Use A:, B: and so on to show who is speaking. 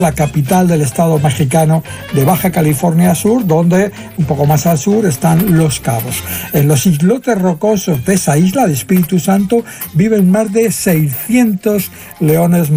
A: la capital del estado mexicano de Baja California Sur, donde un poco más al sur están Los Cabos. En los islotes rocosos de esa isla de Espíritu Santo viven más de 600 leones